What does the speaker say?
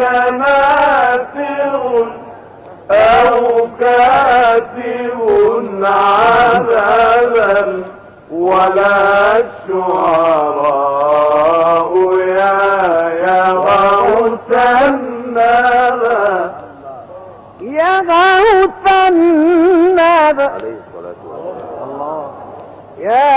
نافر أو كاتب عددا ولا الشعراء يا غوث الندى يا غوث الندى الله يا